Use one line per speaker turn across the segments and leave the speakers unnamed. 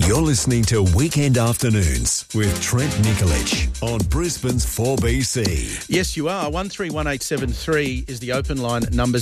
You're listening to Weekend Afternoons with Trent Nikolic on Brisbane's 4BC.
Yes, you are. 131873 is the open line. Number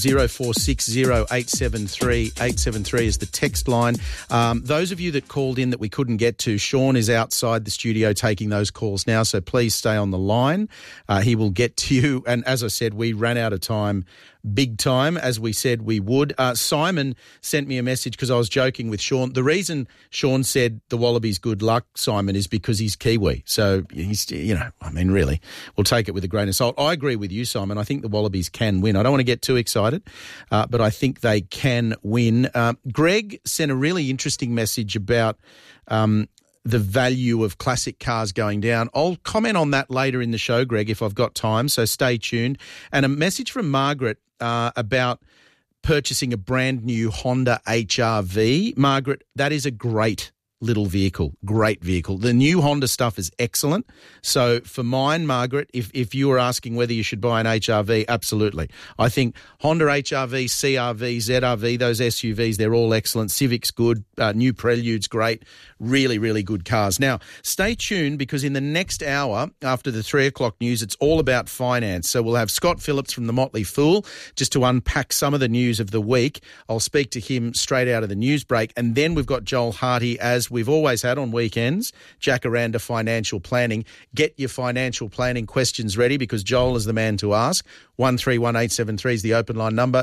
0460873873 is the text line. Those of you that called in that we couldn't get to, Sean is outside the studio taking those calls now, so please stay on the line. He will get to you. And as I said, we ran out of time. Big time, as we said we would. Simon sent me a message because I was joking with Sean. The reason Sean said the Wallabies good luck, Simon, is because he's Kiwi. So he's, really, we'll take it with a grain of salt. I agree with you, Simon. I think the Wallabies can win. I don't want to get too excited, but I think they can win. Greg sent a really interesting message about the value of classic cars going down. I'll comment on that later in the show, Greg, if I've got time, so stay tuned. And a message from Margaret about purchasing a brand new Honda HR-V. Margaret, that is a great little vehicle, great vehicle. The new Honda stuff is excellent. So for mine, Margaret, if you were asking whether you should buy an HR-V, absolutely. I think Honda HR-V, CR-V, ZR-V, those SUVs, they're all excellent. Civic's good. New Prelude's great. Really, really good cars. Now, stay tuned because in the next hour, after the 3 o'clock news, it's all about finance. So we'll have Scott Phillips from the Motley Fool just to unpack some of the news of the week. I'll speak to him straight out of the news break. And then we've got Joel Hardy, as we've always had on weekends, Jacaranda Financial Planning. Get your financial planning questions ready because Joel is the man to ask. 131873 is the open line number.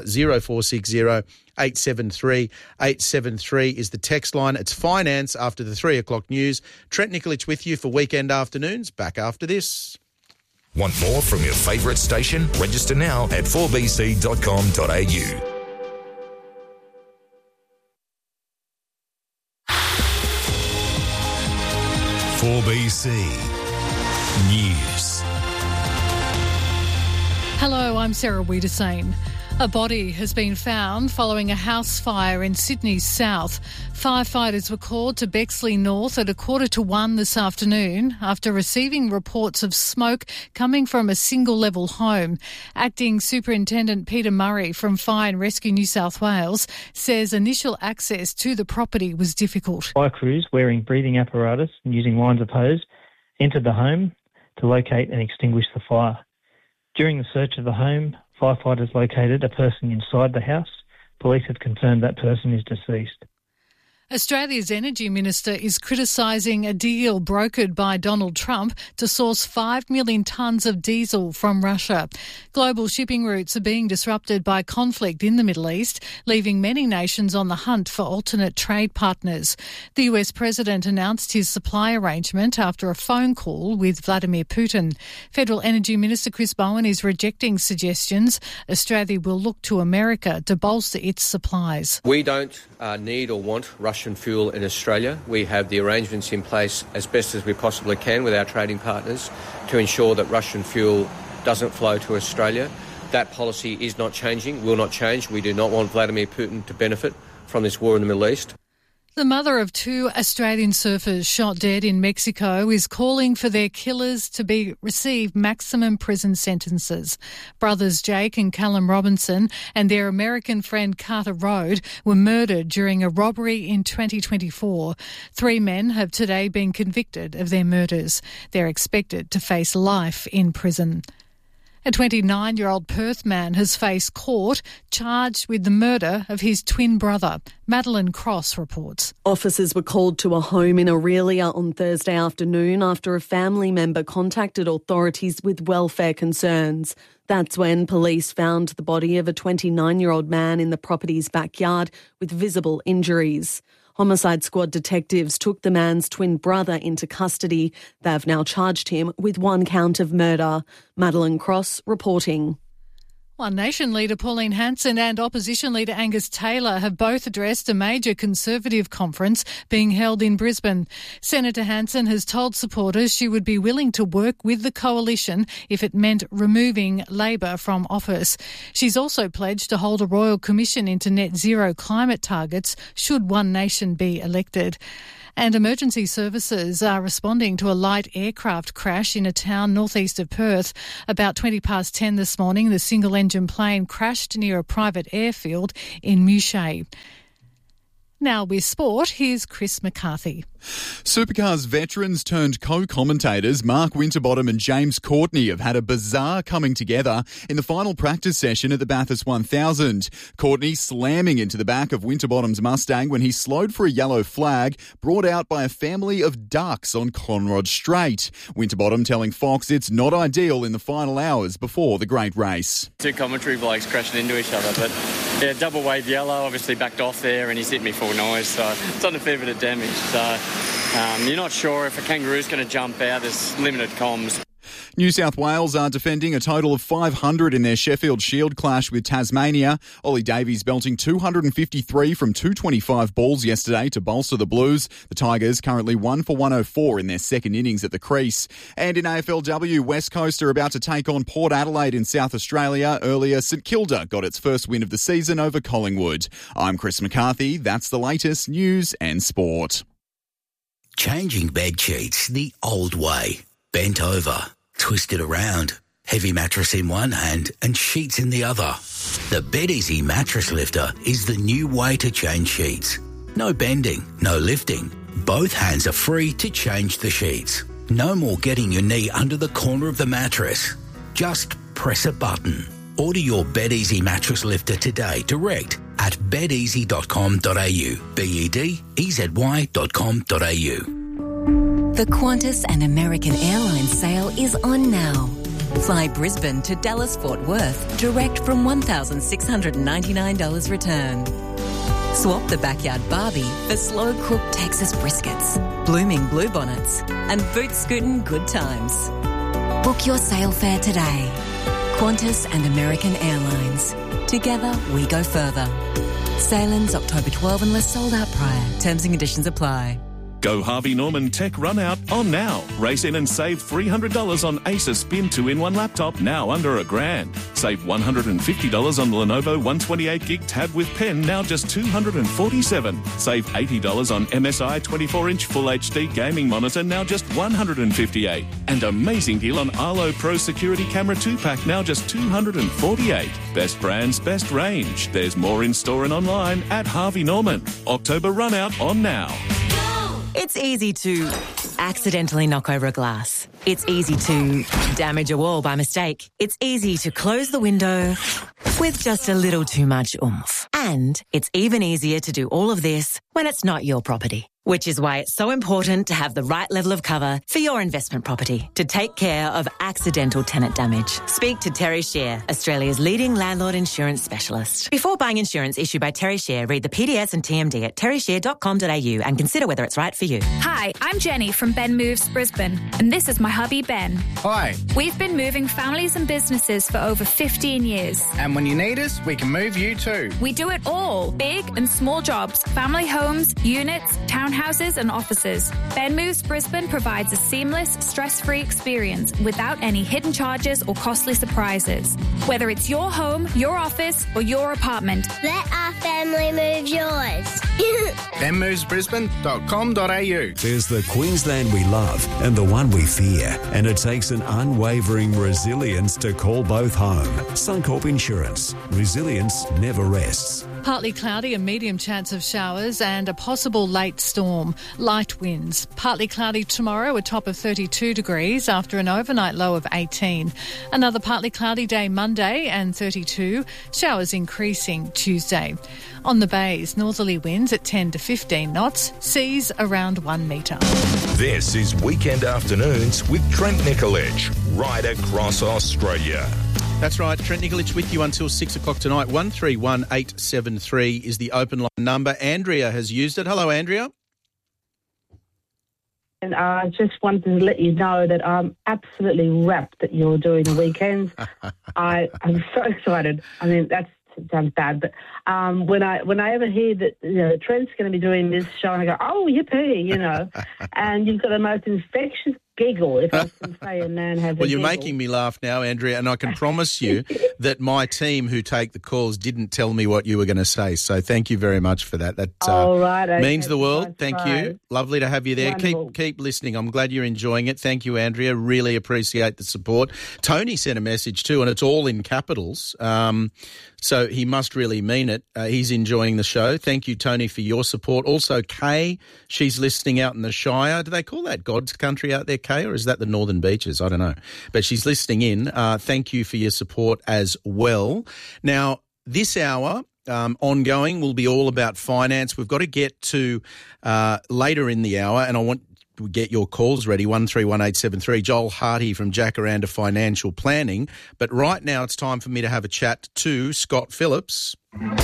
0460873873 is the text line. It's finance after the 3 o'clock news. Trent Nikolic with you for Weekend Afternoons. Back after this.
Want more from your favourite station? Register now at 4bc.com.au. BC News.
Hello, I'm Sarah Wiedersane. A body has been found following a house fire in Sydney's south. Firefighters were called to Bexley North at 1:45 this afternoon after receiving reports of smoke coming from a single-level home. Acting Superintendent Peter Murray from Fire and Rescue New South Wales says initial access to the property was difficult.
Fire crews wearing breathing apparatus and using lines of hose entered the home to locate and extinguish the fire. During the search of the home, firefighters located a person inside the house. Police have confirmed that person is deceased.
Australia's Energy Minister is criticising a deal brokered by Donald Trump to source 5 million tonnes of diesel from Russia. Global shipping routes are being disrupted by conflict in the Middle East, leaving many nations on the hunt for alternate trade partners. The US President announced his supply arrangement after a phone call with Vladimir Putin. Federal Energy Minister Chris Bowen is rejecting suggestions Australia will look to America to bolster its supplies.
We don't need or want Russian fuel in Australia. We have the arrangements in place as best as we possibly can with our trading partners to ensure that Russian fuel doesn't flow to Australia. That policy is not changing, will not change. We do not want Vladimir Putin to benefit from this war in the Middle East.
The mother of 2 Australian surfers shot dead in Mexico is calling for their killers to receive maximum prison sentences. Brothers Jake and Callum Robinson and their American friend Carter Rode were murdered during a robbery in 2024. 3 men have today been convicted of their murders. They're expected to face life in prison. A 29-year-old Perth man has faced court charged with the murder of his twin brother. Madeline Cross reports.
Officers were called to a home in Aurelia on Thursday afternoon after a family member contacted authorities with welfare concerns. That's when police found the body of a 29-year-old man in the property's backyard with visible injuries. Homicide Squad detectives took the man's twin brother into custody. They've now charged him with 1 count of murder. Madeline Cross reporting.
One Nation leader Pauline Hanson and opposition leader Angus Taylor have both addressed a major Conservative conference being held in Brisbane. Senator Hanson has told supporters she would be willing to work with the coalition if it meant removing Labor from office. She's also pledged to hold a royal commission into net zero climate targets should One Nation be elected. And emergency services are responding to a light aircraft crash in a town northeast of Perth. About 10:20 this morning, the single-engine plane crashed near a private airfield in Mouchet. Now with sport, here's Chris McCarthy.
Supercars veterans turned co-commentators Mark Winterbottom and James Courtney have had a bizarre coming together in the final practice session at the Bathurst 1000. Courtney slamming into the back of Winterbottom's Mustang when he slowed for a yellow flag brought out by a family of ducks on Conrod Straight. Winterbottom telling Fox it's not ideal in the final hours before the great race.
Two commentary blokes crashing into each other, but yeah, double wave yellow, obviously backed off there and he's hit me full noise, so it's done a fair bit of damage. So you're not sure if a kangaroo's going to jump out. There's limited comms.
New South Wales are defending a total of 500 in their Sheffield Shield clash with Tasmania. Ollie Davies belting 253 from 225 balls yesterday to bolster the Blues. The Tigers currently 1 for 104 in their second innings at the crease. And in AFLW, West Coast are about to take on Port Adelaide in South Australia. Earlier, St Kilda got its first win of the season over Collingwood. I'm Chris McCarthy. That's the latest news and sport.
Changing bed sheets the old way. Bent over, twisted around, heavy mattress in one hand and sheets in the other. The BedEasy Mattress Lifter is the new way to change sheets. No bending, no lifting. Both hands are free to change the sheets. No more getting your knee under the corner of the mattress. Just press a button. Order your BedEasy Mattress Lifter today direct at bedeasy.com.au. bedeasy.com.au.
The Qantas and American Airlines sale is on now. Fly Brisbane to Dallas Fort Worth direct from $1,699 return. Swap the backyard Barbie for slow-cooked Texas briskets, blooming bluebonnets and boot-scootin' good times. Book your sail fare today. Qantas and American Airlines. Together we go further. Sail ends October 12 unless sold out prior. Terms and conditions apply.
Go Harvey Norman Tech Run Out on now. Race in and save $300 on Acer Spin 2-in-1 laptop, now under $1,000. Save $150 on the Lenovo 128GB tab with pen, now just $247. Save $80 on MSI 24-inch Full HD gaming monitor, now just $158. And amazing deal on Arlo Pro Security Camera 2-pack, now just $248. Best brands, best range. There's more in store and online at Harvey Norman. October Run Out on now.
It's easy to accidentally knock over a glass. It's easy to damage a wall by mistake. It's easy to close the window with just a little too much oomph. And it's even easier to do all of this when it's not your property. Which is why it's so important to have the right level of cover for your investment property to take care of accidental tenant damage. Speak to Terry Shear, Australia's leading landlord insurance specialist. Before buying insurance issued by Terry Shear, read the PDS and TMD at terryshear.com.au and consider whether it's right for you.
Hi, I'm Jenny from Ben Moves Brisbane, and this is my hubby Ben.
Hi.
We've been moving families and businesses for over 15 years.
And when you need us, we can move you too.
We do it all, big and small jobs, family homes, units, townhouses and offices. Ben Moves Brisbane provides a seamless, stress-free experience without any hidden charges or costly surprises. Whether it's your home, your office or your apartment.
Let our family move yours.
benmovesbrisbane.com.au.
There's the Queensland we love and the one we fear, and it takes an unwavering resilience to call both home. Suncorp Insurance. Resilience never rests.
Partly cloudy, a medium chance of showers and a possible late storm. Light winds. Partly cloudy tomorrow, a top of 32 degrees after an overnight low of 18. Another partly cloudy day Monday and 32. Showers increasing Tuesday. On the bays, northerly winds at 10 to 15 knots. Seas around 1 metre.
This is Weekend Afternoons with Trent Nicolich, right across Australia.
That's right. Trent Nicolich with you until 6 o'clock tonight. 131873 is the open line number. Andrea has used it. Hello, Andrea.
And I just wanted to let you know that I'm absolutely rapt that you're doing the weekends. I'm so excited. I mean, that sounds bad, but when I ever hear that, you know, Trent's going to be doing this show, and I go, oh, yippee, you know, and you've got the most infectious giggle, if I can say a man has a
Well, you're
giggle.
making me laugh now, Andrea, and I can promise you that my team who take the calls didn't tell me what you were going to say. So thank you very much for that. That
okay,
means the world. Thank
try.
you. Lovely to have you there.
Wonderful.
Keep listening. I'm glad you're enjoying it. Thank you, Andrea. Really appreciate the support. Tony sent a message too, and it's all in capitals. So he must really mean it. He's enjoying the show. Thank you, Tony, for your support. Also, Kay, she's listening out in the Shire. Do they call that God's country out there, Kay, or is that the Northern Beaches? I don't know. But she's listening in. Thank you for your support as well. Now, this hour, ongoing, will be all about finance. We've got to get to later in the hour, and I want to get your calls ready, 131873. Joel Hardy from Jacaranda Financial Planning. But right now it's time for me to have a chat to Scott Phillips.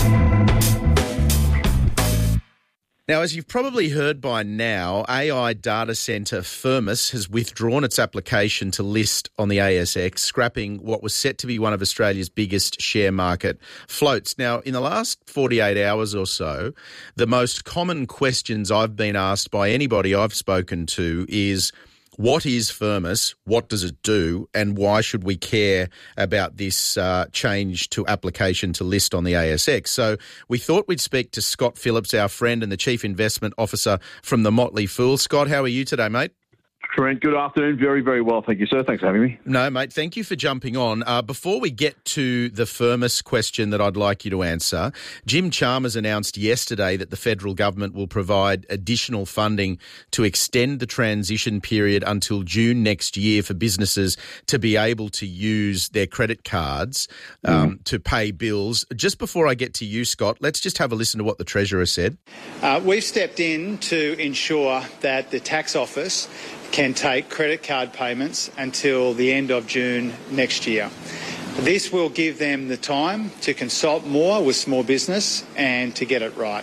Now, as you've probably heard by now, AI data centre Firmus has withdrawn its application to list on the ASX, scrapping what was set to be one of Australia's biggest share market floats. Now, in the last 48 hours or so, the most common questions I've been asked by anybody I've spoken to is, what is Firmus? What does it do? And why should we care about this change to application to list on the ASX? So we thought we'd speak to Scott Phillips, our friend and the Chief Investment Officer from the Motley Fool. Scott, how are you today, mate?
Trent, good afternoon. Very, very well. Thank you, sir. Thanks for having me.
No, mate, thank you for jumping on. Before we get to the Firmus question that I'd like you to answer, Jim Chalmers announced yesterday that the federal government will provide additional funding to extend the transition period until June next year for businesses to be able to use their credit cards to pay bills. Just before I get to you, Scott, let's just have a listen to what the Treasurer said.
We've stepped in to ensure that the tax office can take credit card payments until the end of June next year. This will give them the time to consult more with small business and to get it right.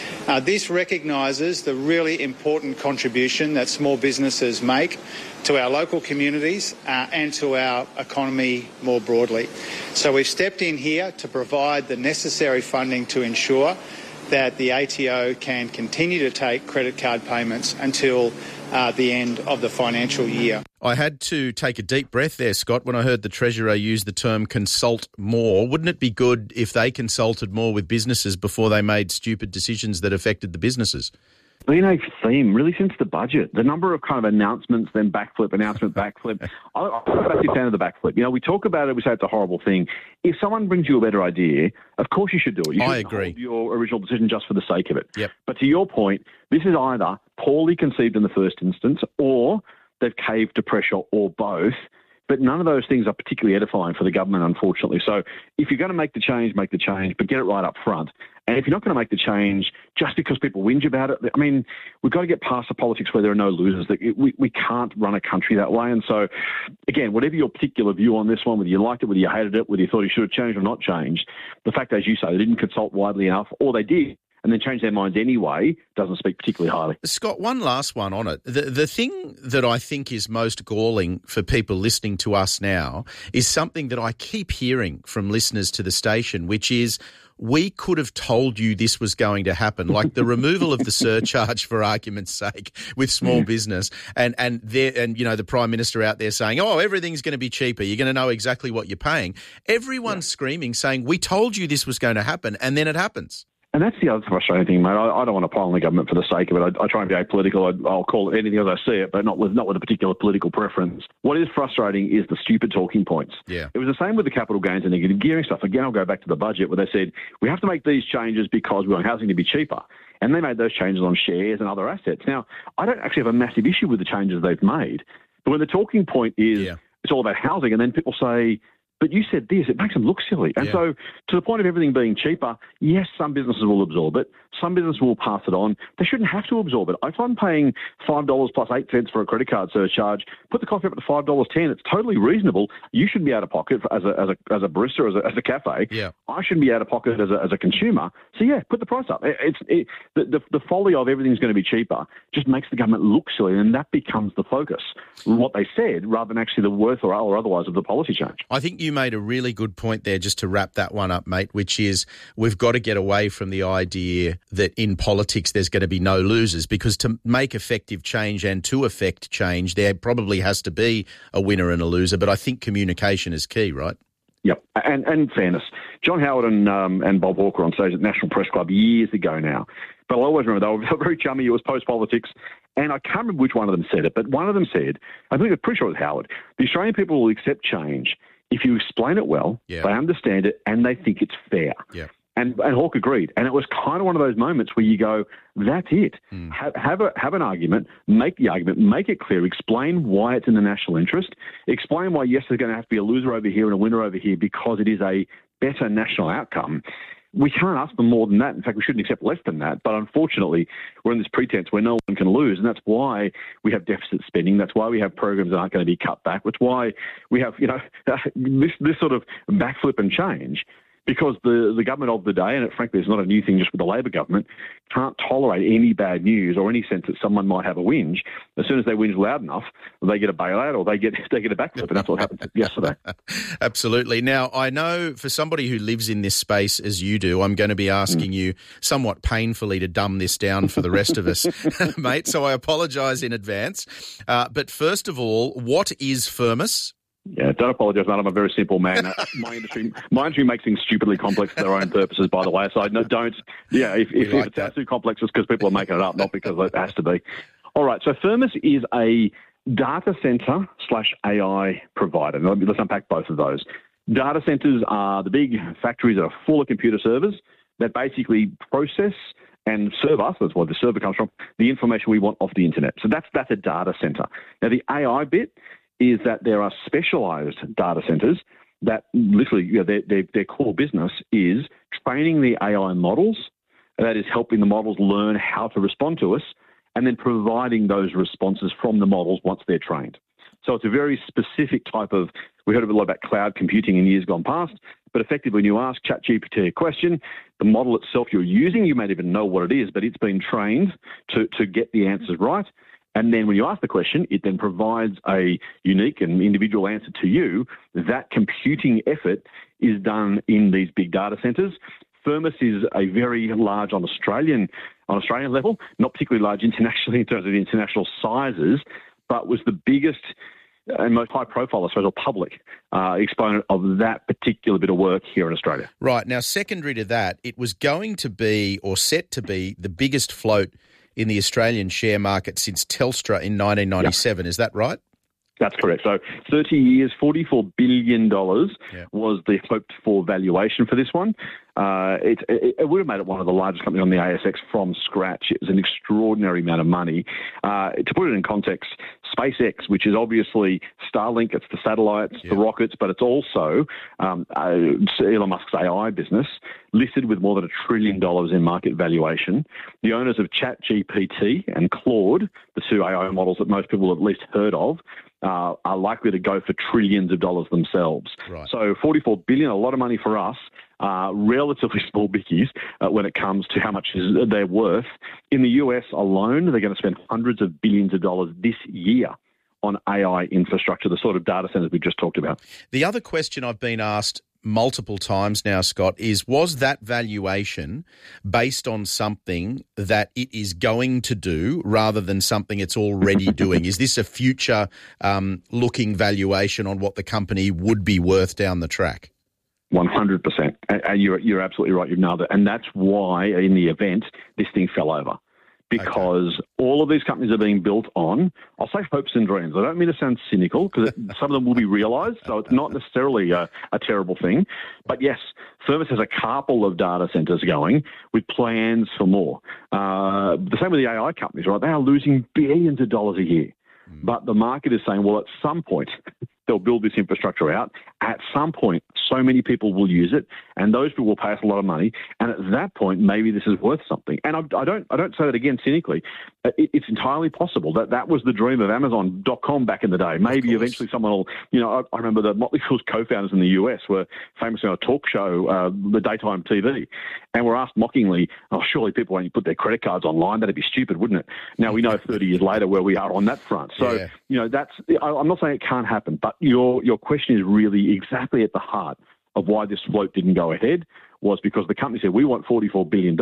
This recognises the really important contribution that small businesses make to our local communities and to our economy more broadly. So we've stepped in here to provide the necessary funding to ensure that the ATO can continue to take credit card payments until the end of the financial year.
I had to take a deep breath there, Scott, when I heard the Treasurer use the term consult more. Wouldn't it be good if they consulted more with businesses before they made stupid decisions that affected the businesses?
Been a theme really since the budget. The number of kind of announcements, then backflip, announcement, backflip. I'm a big fan of the backflip. You know, we talk about it, we say it's a horrible thing. If someone brings you a better idea, of course you should do it. You shouldn't hold your original decision just for the sake of it.
Yep.
But to your point, this is either poorly conceived in the first instance or they've caved to pressure or both. But none of those things are particularly edifying for the government, unfortunately. So if you're going to make the change, but get it right up front. And if you're not going to make the change just because people whinge about it, I mean, we've got to get past the politics where there are no losers. We can't run a country that way. And so, again, whatever your particular view on this one, whether you liked it, whether you hated it, whether you thought you should have changed or not changed, the fact, as you say, they didn't consult widely enough, or they did, and then change their minds anyway, doesn't speak particularly highly.
Scott, one last one on it. The thing that I think is most galling for people listening to us now is something that I keep hearing from listeners to the station, which is, we could have told you this was going to happen, like the removal of the surcharge, for argument's sake, with small business, and you know, the Prime Minister out there saying, oh, everything's going to be cheaper. You're going to know exactly what you're paying. Everyone's screaming, saying, we told you this was going to happen, and then it happens.
And that's the other frustrating thing, mate. I don't want to pile on the government for the sake of it. I try and be apolitical. I'll call it anything as I see it, but not with a particular political preference. What is frustrating is the stupid talking points.
Yeah.
It was the same with the capital gains and negative gearing stuff. Again, I'll go back to the budget where they said, we have to make these changes because we want housing to be cheaper. And they made those changes on shares and other assets. Now, I don't actually have a massive issue with the changes they've made. But when the talking point is it's all about housing, and then people say, but you said this, it makes them look silly. And so to the point of everything being cheaper, yes, some businesses will absorb it. Some businesses will pass it on. They shouldn't have to absorb it. If I'm paying $5 plus 8 cents for a credit card surcharge, put the coffee up to $5.10. It's totally reasonable. You shouldn't be out of pocket as a barista, as a cafe.
Yeah.
I shouldn't be out of pocket as a consumer. So yeah, put the price up. The folly of everything's going to be cheaper just makes the government look silly, and that becomes the focus, what they said, rather than actually the worth or otherwise of the policy change.
I think you you made a really good point there, just to wrap that one up, mate, which is we've got to get away from the idea that in politics there's going to be no losers, because to make effective change and to effect change, there probably has to be a winner and a loser. But I think communication is key, right?
Yep, and fairness. John Howard and Bob Hawke were on stage at National Press Club years ago now. But I always remember they were very chummy. It was post-politics. And I can't remember which one of them said it, but one of them said, I think I'm pretty sure it was Howard, the Australian people will accept change if you explain it well, they understand it, and they think it's fair.
Yeah.
And Hawke agreed. And it was kind of one of those moments where you go, that's it. Have an argument, make the argument, make it clear, explain why it's in the national interest, explain why, yes, there's going to have to be a loser over here and a winner over here because it is a better national outcome. We can't ask for more than that. In fact, we shouldn't accept less than that. But unfortunately, we're in this pretense where no one can lose. And that's why we have deficit spending. That's why we have programs that aren't going to be cut back. That's why we have, this sort of backflip and change. Because the government of the day, and frankly, it's not a new thing just with the Labor government, can't tolerate any bad news or any sense that someone might have a whinge. As soon as they whinge loud enough, they get a bailout or they get a backflip, and that's what happened yesterday.
Absolutely. Now, I know for somebody who lives in this space as you do, I'm going to be asking you somewhat painfully to dumb this down for the rest of us, mate, so I apologise in advance. But first of all, what is Firmus?
Yeah, don't apologise, mate. I'm a very simple man. My industry makes things stupidly complex for their own purposes, by the way. So don't. Yeah, if it sounds too complex, it's because people are making it up, not because it has to be. All right. So Firmus is a data centre / AI provider. Now, let's unpack both of those. Data centres are the big factories that are full of computer servers that basically process and serve us, that's where the server comes from, the information we want off the internet. So that's a data centre. Now, the AI bit is that there are specialised data centres that literally their core business is training the AI models, that is helping the models learn how to respond to us, and then providing those responses from the models once they're trained. So it's a very specific type of, we heard a lot about cloud computing in years gone past, but effectively when you ask ChatGPT a question, the model itself you're using, you may not even know what it is, but it's been trained to get the answers right. And then when you ask the question, it then provides a unique and individual answer to you. That computing effort is done in these big data centres. Firmus is a very large on Australian level, not particularly large internationally in terms of the international sizes, but was the biggest and most high-profile, I suppose, or public exponent of that particular bit of work here in Australia.
Right. Now, secondary to that, it was going to be, or set to be, the biggest float in the Australian share market since Telstra in 1997. Yep. Is that right?
That's correct. So 30 years, $44 billion was the hoped-for valuation for this one. It would have made it one of the largest companies on the ASX from scratch. It was an extraordinary amount of money. To put it in context, SpaceX, which is obviously Starlink, it's the satellites, the rockets, but it's also Elon Musk's AI business, listed with more than $1 trillion in market valuation. The owners of ChatGPT and Claude, the two AI models that most people have at least heard of, are likely to go for trillions of dollars themselves. Right. So $44 billion, a lot of money for us, relatively small bickies when it comes to how much they're worth. In the US alone, they're going to spend hundreds of billions of dollars this year on AI infrastructure, the sort of data centers we just talked about.
The other question I've been asked multiple times now, Scott, is was that valuation based on something that it is going to do rather than something it's already doing? Is this a future looking valuation on what the company would be worth down the track?
100%. And you're absolutely right. You've nailed it. And that's why in the event this thing fell over. Because all of these companies are being built on, I'll say hopes and dreams. I don't mean to sound cynical because some of them will be realised, so it's not necessarily a terrible thing. But yes, Firmus has a couple of data centres going with plans for more. The same with the AI companies, right? They are losing billions of dollars a year. But the market is saying, well, at some point, they'll build this infrastructure out. At some point, so many people will use it, and those people will pay us a lot of money. And at that point, maybe this is worth something. And I don't say that again cynically. It's entirely possible that was the dream of Amazon.com back in the day. Maybe eventually someone will, I remember the Motley Fool's co-founders in the US were famously on a talk show, the daytime TV, and were asked mockingly, surely people won't put their credit cards online. That'd be stupid, wouldn't it? Now we know 30 years later where we are on that front. So, I'm not saying it can't happen, but your question is really exactly at the heart of why this float didn't go ahead, was because the company said, we want $44 billion,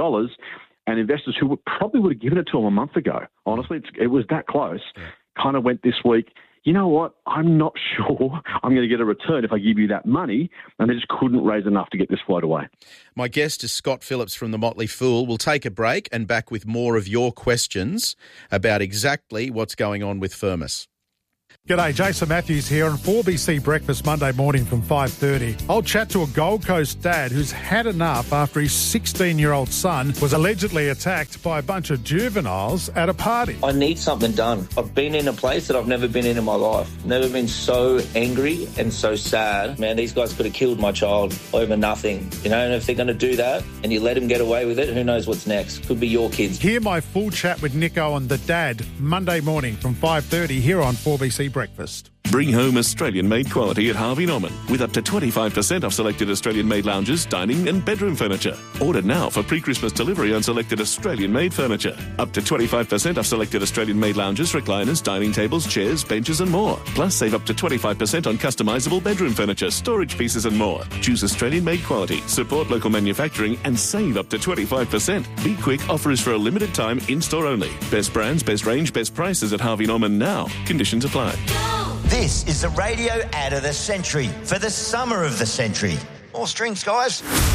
and investors who probably would have given it to them a month ago, honestly, it was that close, kind of went this week, you know what, I'm not sure I'm going to get a return if I give you that money, and they just couldn't raise enough to get this float away.
My guest is Scott Phillips from The Motley Fool. We'll take a break and back with more of your questions about exactly what's going on with Firmus.
G'day, Jason Matthews here on 4BC Breakfast Monday morning from 5:30. I'll chat to a Gold Coast dad who's had enough after his 16-year-old son was allegedly attacked by a bunch of juveniles at a party.
I need something done. I've been in a place that I've never been in my life. Never been so angry and so sad. Man, these guys could have killed my child over nothing. You know, and if they're going to do that and you let them get away with it, who knows what's next? Could be your kids.
Hear my full chat with Nico and the dad Monday morning from 5:30 here on 4BC Breakfast.
Bring home Australian-made quality at Harvey Norman with up to 25% off selected Australian-made lounges, dining and bedroom furniture. Order now for pre-Christmas delivery on selected Australian-made furniture. Up to 25% off selected Australian-made lounges, recliners, dining tables, chairs, benches and more. Plus, save up to 25% on customisable bedroom furniture, storage pieces and more. Choose Australian-made quality, support local manufacturing and save up to 25%. Be quick, offer is for a limited time, in-store only. Best brands, best range, best prices at Harvey Norman now. Conditions apply.
This is the radio ad of the century for the summer of the century. More strings, guys.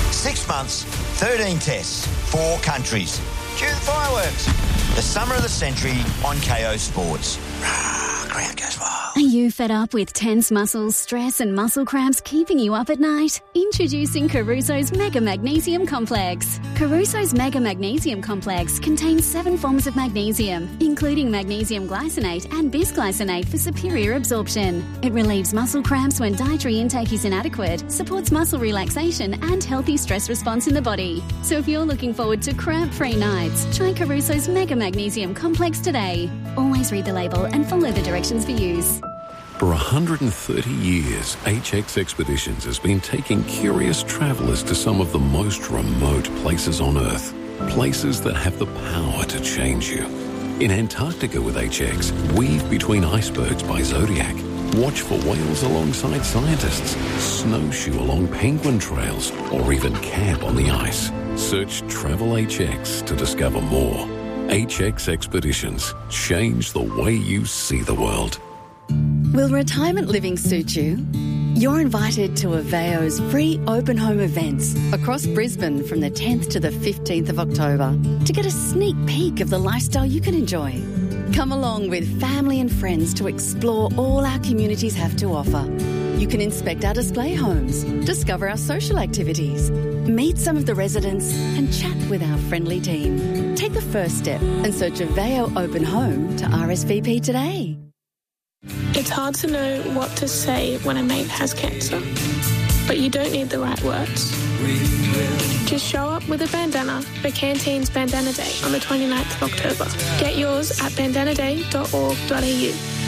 6 months, 13 tests, 4 countries. Cue the fireworks. The summer of the century on KO Sports. Crowd goes wild.
Are you fed up with tense muscles, stress and muscle cramps keeping you up at night? Introducing Caruso's Mega Magnesium Complex. Caruso's Mega Magnesium Complex contains 7 forms of magnesium, including magnesium glycinate and bisglycinate for superior absorption. It relieves muscle cramps when dietary intake is inadequate, supports muscle relaxation and healthy stress response in the body. So if you're looking forward to cramp-free nights, try Caruso's Mega Magnesium Complex today. Always read the label and follow the directions for use.
For 130 years, HX Expeditions has been taking curious travellers to some of the most remote places on Earth. Places that have the power to change you. In Antarctica with HX, weave between icebergs by Zodiac. Watch for whales alongside scientists. Snowshoe along penguin trails. Or even camp on the ice. Search Travel HX to discover more. HX Expeditions. Change the way you see the world.
Will retirement living suit you? You're invited to Aveo's free open home events across Brisbane from the 10th to the 15th of October to get a sneak peek of the lifestyle you can enjoy. Come along with family and friends to explore all our communities have to offer. You can inspect our display homes, discover our social activities, meet some of the residents and chat with our friendly team. Take the first step and search Aveo Open Home to RSVP today.
It's hard to know what to say when a mate has cancer, but you don't need the right words. Just show up with a bandana for Canteen's Bandana Day on the 29th of October. Get yours at bandanaday.org.au.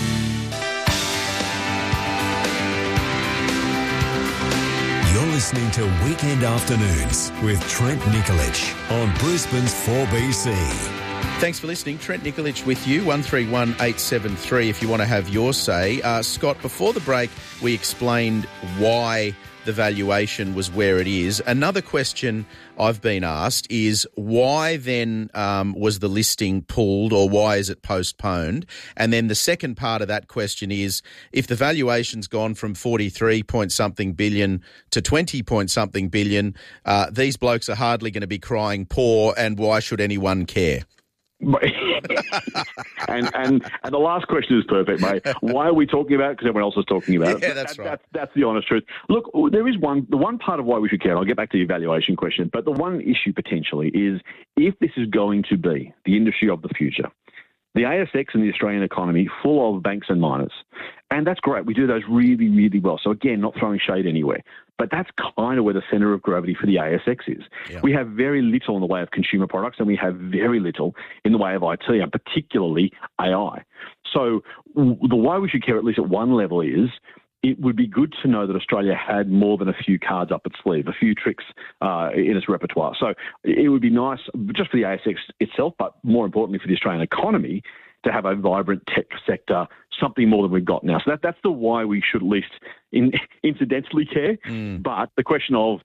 You're listening to Weekend Afternoons with Trent Nikolic on Brisbane's 4BC.
Thanks for listening. Trent Nikolic with you, 131873 if you want to have your say. Scott, before the break, we explained why the valuation was where it is. Another question I've been asked is why then was the listing pulled, or why is it postponed? And then the second part of that question is, if the valuation's gone from 43-point-something billion to 20-point-something billion, these blokes are hardly going to be crying poor, and why should anyone care?
and the last question is perfect, mate. Why are we talking about it? Because everyone else is talking about it.
Yeah, that's right.
That's the honest truth. Look, there is the one part of why we should care. I'll get back to the evaluation question, but the one issue potentially is if this is going to be the industry of the future. The ASX and the Australian economy full of banks and miners. And that's great. We do those really, really well. So again, not throwing shade anywhere. But that's kind of where the centre of gravity for the ASX is. Yeah. We have very little in the way of consumer products, and we have very little in the way of IT, and particularly AI. So the why we should care, at least at one level, is it would be good to know that Australia had more than a few cards up its sleeve, a few tricks in its repertoire. So it would be nice, just for the ASX itself, but more importantly for the Australian economy, to have a vibrant tech sector, something more than we've got now. So that's the why we should at least incidentally care. But the question of,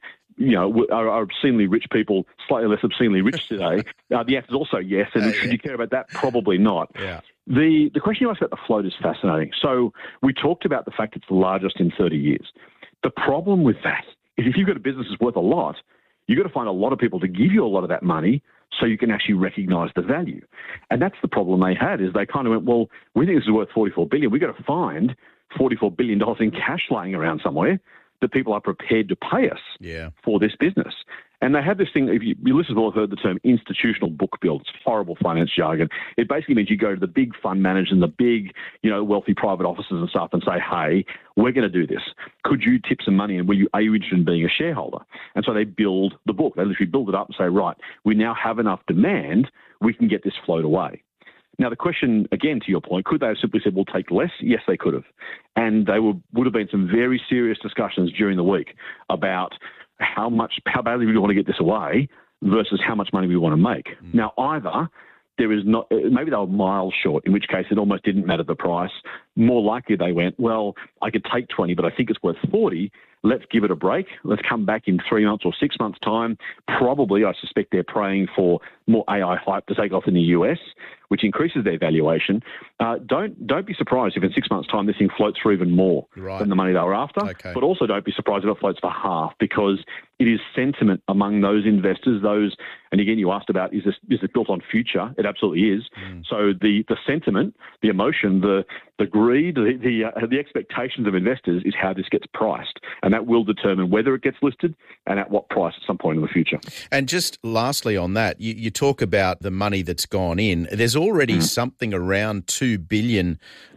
are obscenely rich people slightly less obscenely rich today? The answer is also yes. And should you care about that? Probably not.
Yeah.
The question you asked about the float is fascinating. So we talked about the fact it's the largest in 30 years. The problem with that is if you've got a business that's worth a lot, you've got to find a lot of people to give you a lot of that money so you can actually recognise the value. And that's the problem they had, is they kind of went, well, we think this is worth $44 billion. We've got to find $44 billion in cash laying around somewhere that people are prepared to pay us for this business. And they have this thing, if you listeners will have heard the term institutional book build. It's horrible finance jargon. It basically means you go to the big fund managers and the big, wealthy private offices and stuff and say, hey, we're going to do this. Could you tip some money and are you interested in being a shareholder? And so they build the book. They literally build it up and say, right, we now have enough demand, we can get this float away. Now, the question, again, to your point, could they have simply said, we'll take less? Yes, they could have. And there would have been some very serious discussions during the week about how badly we want to get this away versus how much money we want to make. Now, either there is not, maybe they were miles short, in which case it almost didn't matter the price. More likely they went, well, I could take 20, but I think it's worth 40. Let's give it a break. Let's come back in 3 months or 6 months' time. Probably, I suspect they're praying for more AI hype to take off in the US, which increases their valuation. Don't be surprised if in 6 months' time this thing floats for even more than the money they were after. Okay. But also don't be surprised if it floats for half, because it is sentiment among those investors. And again, you asked about, is it built on future? It absolutely is. So the sentiment, the emotion, the greed, the expectations of investors is how this gets priced. And that will determine whether it gets listed and at what price at some point in the future.
And just lastly on that, you talk about the money that's gone in. There's already something around $2 billion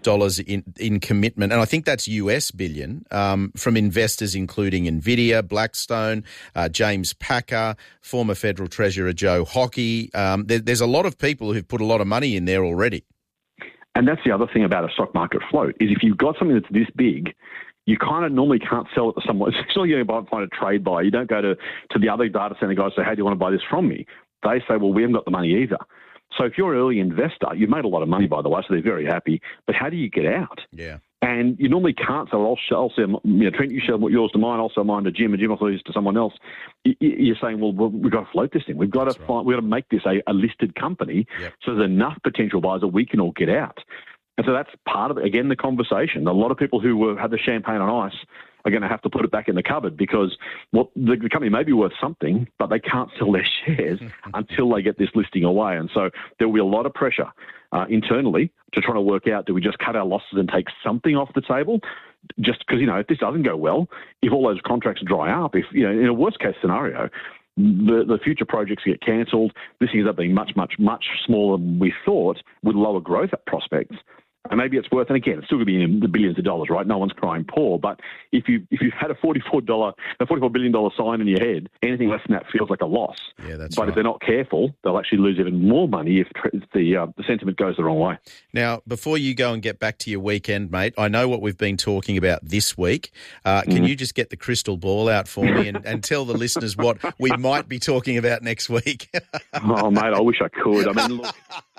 in commitment, and I think that's US billion, from investors including NVIDIA, Blackstone, James Packer, former Federal Treasurer Joe Hockey. There's a lot of people who've put a lot of money in there already.
And that's the other thing about a stock market float, is if you've got something that's this big, you kind of normally can't sell it to someone. It's not you're going to find a trade buyer. You don't go to the other data center guys and say, hey, do you want to buy this from me? They say, well, we haven't got the money either. So if you're an early investor, you've made a lot of money, by the way, so they're very happy. But how do you get out?
Yeah.
And you normally can't sell. I'll sell, Trent, you sell yours to mine. I'll sell mine to Jim, and Jim will sell yours to someone else. You're saying, well, we've got to float this thing. We've got to make this a listed company, so there's enough potential buyers that we can all get out. And so that's part of, again, the conversation. A lot of people who had the champagne on ice are going to have to put it back in the cupboard, because the company may be worth something, but they can't sell their shares until they get this listing away. And so there will be a lot of pressure internally to try to work out, do we just cut our losses and take something off the table? Just because, if this doesn't go well, if all those contracts dry up, if, in a worst case scenario, the future projects get cancelled, this ends up being much, much, much smaller than we thought, with lower growth prospects. And maybe it's worth, and again, it's still going to be in the billions of dollars, right? No one's crying poor. But if you had a $44 billion sign in your head, anything less than that feels like a loss.
Yeah, that's
But if they're not careful, they'll actually lose even more money if the sentiment goes the wrong way.
Now, before you go and get back to your weekend, mate, I know what we've been talking about this week. Can you just get the crystal ball out for me and tell the listeners what we might be talking about next week?
Oh, mate, I wish I could. I mean, look,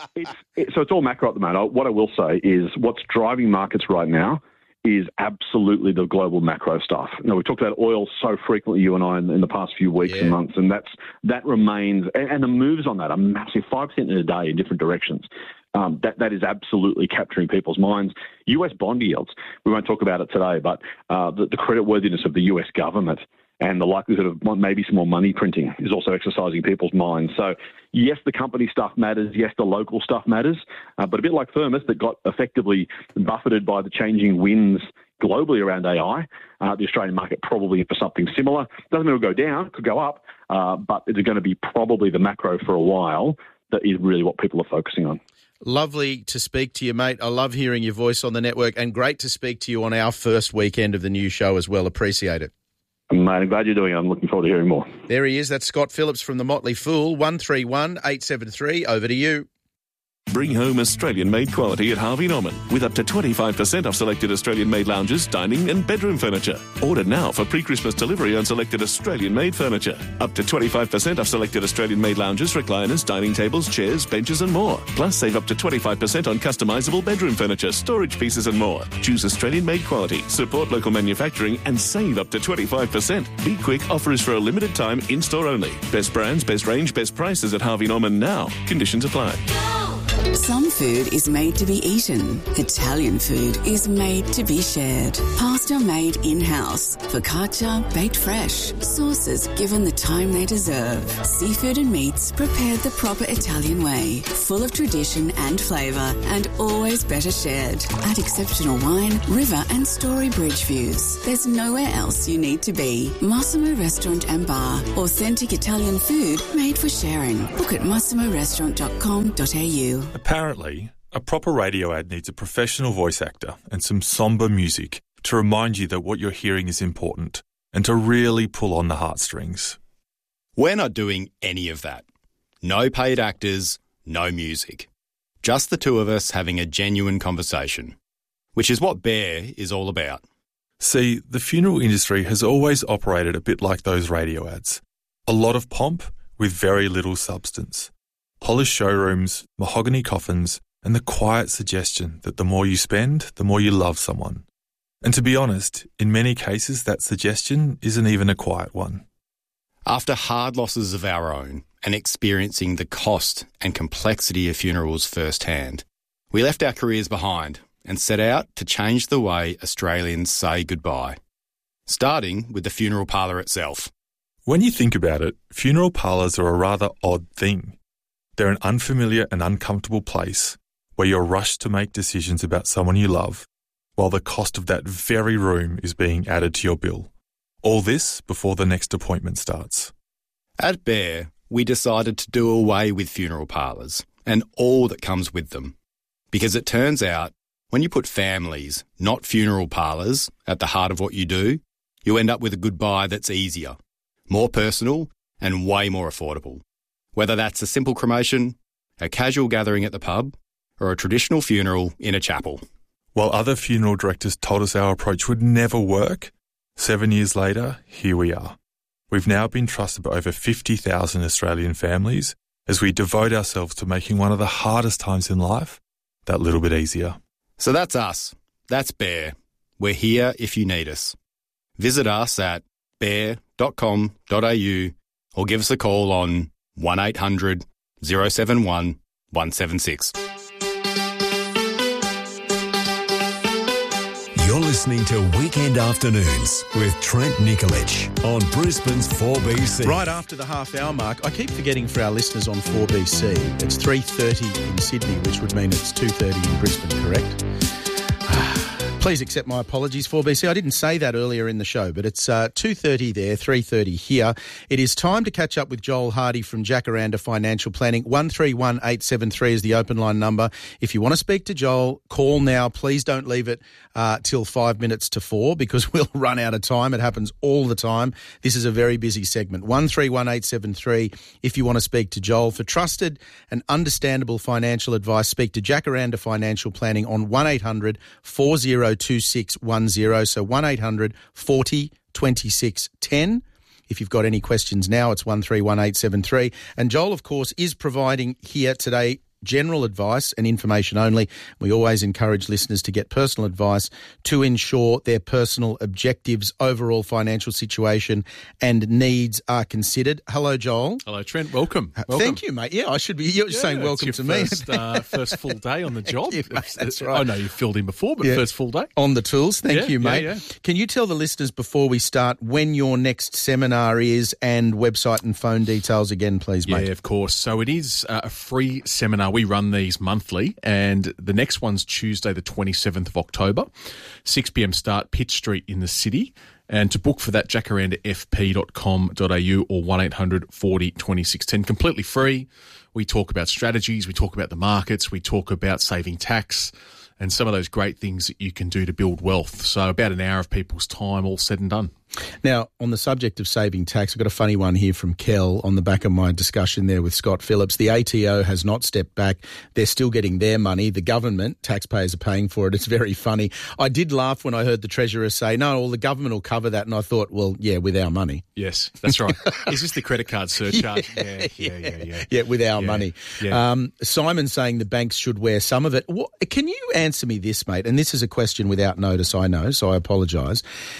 so it's all macro at the moment. What I will say is what's driving markets right now is absolutely the global macro stuff. We've talked about oil so frequently, you and I, in the past few weeks and months, and that remains, and the moves on that are massive, 5% in a day in different directions. That is absolutely capturing people's minds. US bond yields, we won't talk about it today, but the creditworthiness of the US government and the likelihood of maybe some more money printing is also exercising people's minds. So, yes, the company stuff matters. Yes, the local stuff matters. But a bit like Thermos, that got effectively buffeted by the changing winds globally around AI, the Australian market probably for something similar. Doesn't mean it'll go down, could go up, but it's going to be probably the macro for a while that is really what people are focusing on.
Lovely to speak to you, mate. I love hearing your voice on the network, and great to speak to you on our first weekend of the new show as well. Appreciate it.
Mate, I'm glad you're doing it. I'm looking forward to hearing more.
There he is. That's Scott Phillips from The Motley Fool. 131 873. Over to you.
Bring home Australian-made quality at Harvey Norman with up to 25% off selected Australian-made lounges, dining and bedroom furniture. Order now for pre-Christmas delivery on selected Australian-made furniture. Up to 25% off selected Australian-made lounges, recliners, dining tables, chairs, benches and more. Plus, save up to 25% on customisable bedroom furniture, storage pieces and more. Choose Australian-made quality, support local manufacturing and save up to 25%. Be quick, offer is for a limited time, in-store only. Best brands, best range, best prices at Harvey Norman now. Conditions apply.
Some food is made to be eaten. Italian food is made to be shared. Pasta made in-house. Focaccia baked fresh. Sauces given the time they deserve. Seafood and meats prepared the proper Italian way. Full of tradition and flavour and always better shared. At exceptional wine, river and story bridge views. There's nowhere else you need to be. Massimo Restaurant and Bar. Authentic Italian food made for sharing. Book at massimorestaurant.com.au.
Apparently, a proper radio ad needs a professional voice actor and some sombre music to remind you that what you're hearing is important and to really pull on the heartstrings.
We're not doing any of that. No paid actors, no music. Just the two of us having a genuine conversation, which is what Bear is all about.
See, the funeral industry has always operated a bit like those radio ads. A lot of pomp with very little substance. Polished showrooms, mahogany coffins, and the quiet suggestion that the more you spend, the more you love someone. And to be honest, in many cases that suggestion isn't even a quiet one.
After hard losses of our own and experiencing the cost and complexity of funerals firsthand, we left our careers behind and set out to change the way Australians say goodbye, starting with the funeral parlour itself.
When you think about it, funeral parlours are a rather odd thing. They're an unfamiliar and uncomfortable place where you're rushed to make decisions about someone you love, while the cost of that very room is being added to your bill. All this before the next appointment starts.
At Bear, we decided to do away with funeral parlours and all that comes with them. Because it turns out, when you put families, not funeral parlours, at the heart of what you do, you end up with a goodbye that's easier, more personal and way more affordable. Whether that's a simple cremation, a casual gathering at the pub, or a traditional funeral in a chapel.
While other funeral directors told us our approach would never work, 7 years later, here we are. We've now been trusted by over 50,000 Australian families as we devote ourselves to making one of the hardest times in life that little bit easier.
So that's us. That's Bear. We're here if you need us. Visit us at bear.com.au or give us a call on 1800 071 176.
You're listening to Weekend Afternoons with Trent Nikolic on Brisbane's 4BC.
Right after the half-hour mark, I keep forgetting for our listeners on 4BC, it's 3:30 in Sydney, which would mean it's 2:30 in Brisbane, correct? Please accept my apologies, 4BC. I didn't say that earlier in the show, but it's 2:30 there, 3:30 here. It is time to catch up with Joel Hardy from Jacaranda Financial Planning. 131873 is the open line number. If you want to speak to Joel, call now. Please don't leave it till 5 minutes to 4 because we'll run out of time. It happens all the time. This is a very busy segment. 131873 if you want to speak to Joel. For trusted and understandable financial advice, speak to Jacaranda Financial Planning on 1800 402610. So 1800 40 26 10. If you've got any questions now, it's 131873. And Joel, of course, is providing here today general advice and information only. We always encourage listeners to get personal advice to ensure their personal objectives, overall financial situation and needs are considered. Hello, Joel.
Hello, Trent. Welcome.
Thank you, mate. Yeah, I should be. You're saying welcome to me.
First full day on the job.
You, mate, that's right.
I know you filled in before, but first full day.
On the tools. Thank you, mate.
Yeah.
Can you tell the listeners before we start when your next seminar is and website and phone details again, please, mate?
Yeah, of course. So it is a free seminar. We run these monthly, and the next one's Tuesday, the 27th of October, 6 p.m. start, Pitt Street in the city. And to book for that, jacarandafp.com.au or 1800 40 2610. Completely free. We talk about strategies, we talk about the markets, we talk about saving tax and some of those great things that you can do to build wealth. So about an hour of people's time, all said and done.
Now, on the subject of saving tax, I've got a funny one here from Kel on the back of my discussion there with Scott Phillips. The ATO has not stepped back. They're still getting their money. The government, taxpayers are paying for it. It's very funny. I did laugh when I heard the Treasurer say, no, well, the government will cover that. And I thought, well, yeah, with our money.
Yes, that's right. Is this the credit card surcharge?
Yeah, with our money.
Yeah.
Simon's saying the banks should wear some of it. Can you answer me this, mate? And this is a question without notice, I know, so I apologise.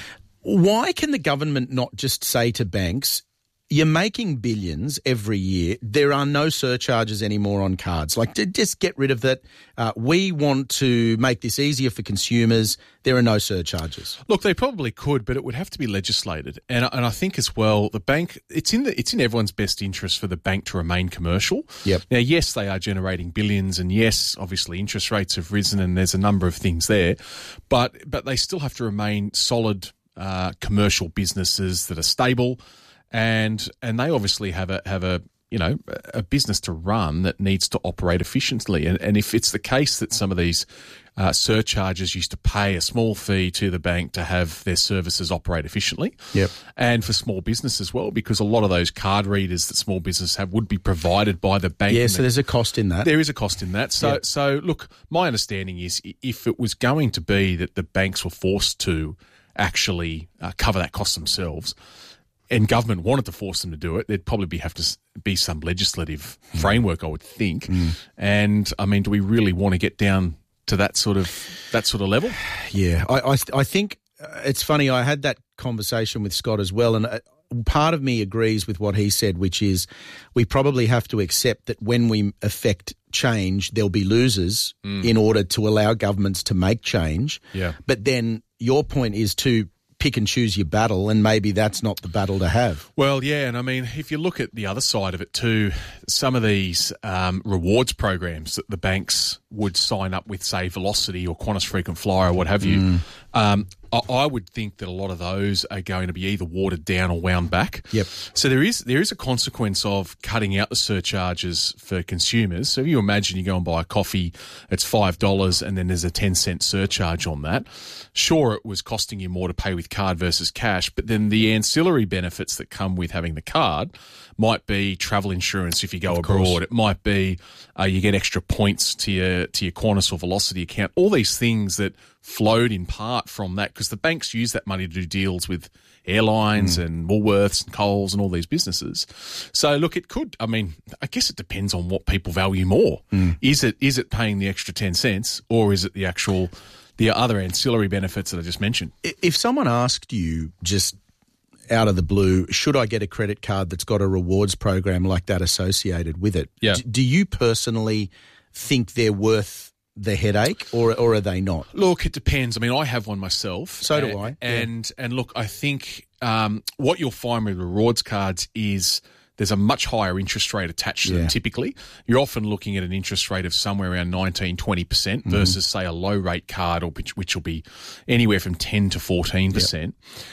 Why can the government not just say to banks, you're making billions every year, there are no surcharges anymore on cards? Like, just get rid of that. We want to make this easier for consumers. There are no surcharges.
Look, they probably could, but it would have to be legislated. And I think as well, the bank, it's in everyone's best interest for the bank to remain commercial.
Yep.
Now, yes, they are generating billions, and yes, obviously interest rates have risen, and there's a number of things there, but they still have to remain solid commercial businesses that are stable, and they obviously have a business to run that needs to operate efficiently. And if it's the case that some of these surcharges used to pay a small fee to the bank to have their services operate efficiently,
yep,
and for small business as well, because a lot of those card readers that small business have would be provided by the bank.
Yeah, so there's a cost in that.
There is a cost in that. So look, my understanding is if it was going to be that the banks were forced to actually cover that cost themselves, and government wanted to force them to do it, there'd probably have to be some legislative framework, I would think. And I mean, do we really want to get down to that sort of level?
Yeah, I think it's funny. I had that conversation with Scott as well, and part of me agrees with what he said, which is we probably have to accept that when we affect change, there'll be losers in order to allow governments to make change.
Yeah.
But then your point is to pick and choose your battle, and maybe that's not the battle to have.
Well, yeah, and I mean, if you look at the other side of it too, some of these rewards programs that the banks would sign up with, say, Velocity or Qantas Frequent Flyer or what have you, I would think that a lot of those are going to be either watered down or wound back.
Yep.
So there is a consequence of cutting out the surcharges for consumers. So if you imagine you go and buy a coffee, it's $5 and then there's a 10-cent surcharge on that. Sure, it was costing you more to pay with card versus cash, but then the ancillary benefits that come with having the card might be travel insurance if you go abroad. It might be you get extra points to your Qantas or Velocity account. All these things that flowed in part from that, because the banks use that money to do deals with airlines and Woolworths and Coles and all these businesses. So look, it could. I mean, I guess it depends on what people value more. Is it paying the extra 10 cents, or is it the other ancillary benefits that I just mentioned?
If someone asked you just out of the blue, should I get a credit card that's got a rewards program like that associated with it?
Yeah.
Do you personally think they're worth the headache, or are they not?
Look, it depends. I mean, I have one myself.
So do I.
And look, I think what you'll find with rewards cards is there's a much higher interest rate attached to them typically. You're often looking at an interest rate of somewhere around 19-20% versus, say, a low-rate card, which will be anywhere from 10 to 14%.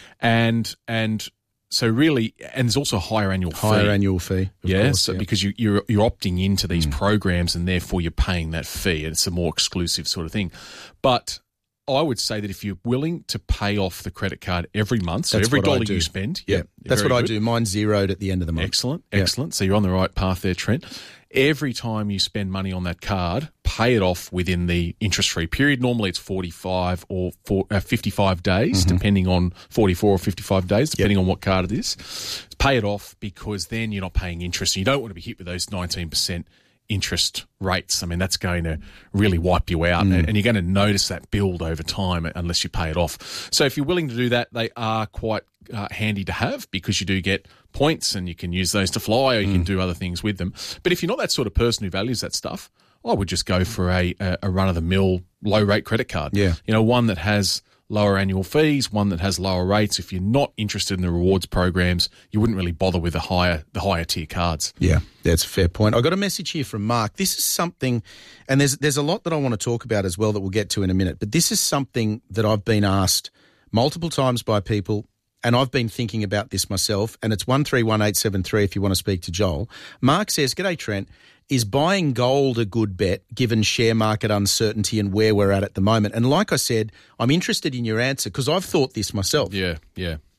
And so really, and there's also a higher annual fee.
Annual fee.
Because you're opting into these programs and therefore you're paying that fee, and it's a more exclusive sort of thing. But I would say that if you're willing to pay off the credit card every month, so every dollar you spend.
That's what I do. Mine's zeroed at the end of the month.
Excellent. So you're on the right path there, Trent. Every time you spend money on that card, pay it off within the interest-free period. Normally it's 45 or 55 days, depending on 44 or 55 days, depending on what card it is. Pay it off, because then you're not paying interest, and you don't want to be hit with those 19% interest rates. I mean, that's going to really wipe you out, and you're going to notice that build over time unless you pay it off. So if you're willing to do that, they are quite handy to have, because you do get points and you can use those to fly, or you can do other things with them. But if you're not that sort of person who values that stuff, I would just go for a run-of-the-mill low-rate credit card.
Yeah.
You know, one that has lower annual fees, one that has lower rates. If you're not interested in the rewards programs, you wouldn't really bother with the higher tier cards.
Yeah, that's a fair point. I got a message here from Mark. This is something, and there's a lot that I want to talk about as well that we'll get to in a minute, but this is something that I've been asked multiple times by people, and I've been thinking about this myself, and it's 131873 if you want to speak to Joel. Mark says, "G'day, Trent. Is buying gold a good bet given share market uncertainty and where we're at the moment?" And like I said, I'm interested in your answer, because I've thought this myself.
Yeah.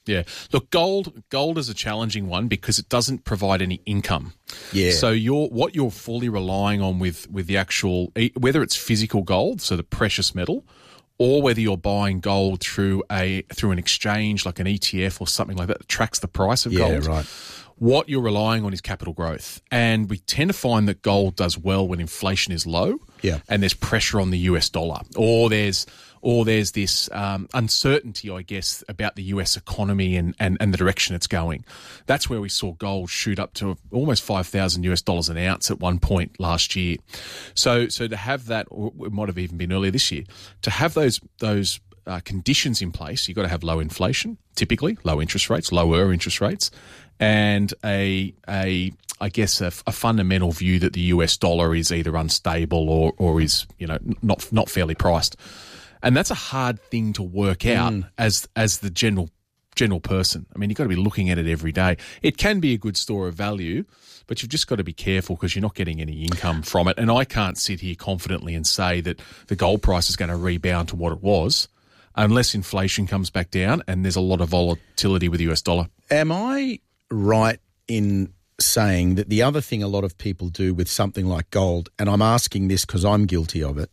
Yeah. Look, gold is a challenging one because it doesn't provide any income.
Yeah.
So what you're fully relying on with the actual, whether it's physical gold, so the precious metal, or whether you're buying gold through an exchange like an ETF or something like that tracks the price of gold.
Yeah, right.
What you're relying on is capital growth. And we tend to find that gold does well when inflation is low and there's pressure on the US dollar, or there's this uncertainty, I guess, about the US economy and the direction it's going. That's where we saw gold shoot up to almost $5,000 an ounce at one point last year. So to have that, or it might have even been earlier this year, to have those conditions in place, you've got to have low inflation, typically low interest rates, lower interest rates, and a fundamental view that the US dollar is either unstable or is not fairly priced. And that's a hard thing to work out as the general person. I mean, you've got to be looking at it every day. It can be a good store of value, but you've just got to be careful because you're not getting any income from it. And I can't sit here confidently and say that the gold price is going to rebound to what it was unless inflation comes back down and there's a lot of volatility with the US dollar.
Am I right in saying that the other thing a lot of people do with something like gold, and I'm asking this because I'm guilty of it,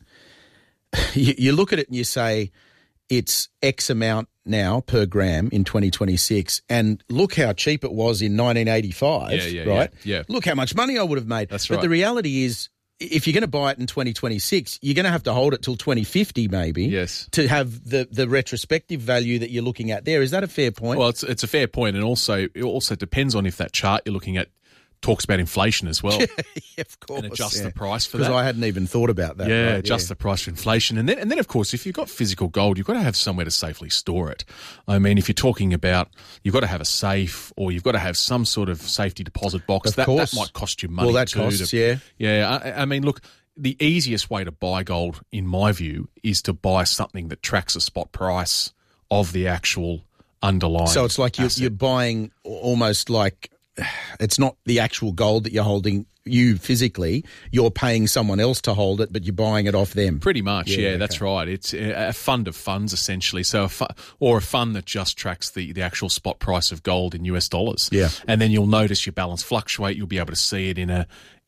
you look at it and you say it's X amount now per gram in 2026, and look how cheap it was in 1985, right?
Yeah.
Look how much money I would have made.
That's
right. But the reality is, if you're going to buy it in 2026, you're going to have to hold it till 2050 maybe to have the retrospective value that you're looking at there. Is that a fair point?
Well, it's a fair point, and it also depends on if that chart you're looking at talks about inflation as well.
Yeah, of course.
And adjust the price for that.
Because I hadn't even thought about that.
Yeah,
right?
adjust the price for inflation. And then, of course, if you've got physical gold, you've got to have somewhere to safely store it. I mean, if you're talking about you've got to have a safe or you've got to have some sort of safety deposit box, that might cost you money.
Well, that
too.
costs, yeah.
Yeah, I mean, look, the easiest way to buy gold, in my view, is to buy something that tracks a spot price of the actual underlying
So it's like you're buying almost like it's not the actual gold that you're holding you physically. You're paying someone else to hold it, but you're buying it off them.
Pretty much, yeah, that's right. It's a fund of funds, essentially. So a fund that just tracks the actual spot price of gold in US dollars.
Yeah.
And then you'll notice your balance fluctuate. You'll be able to see it in a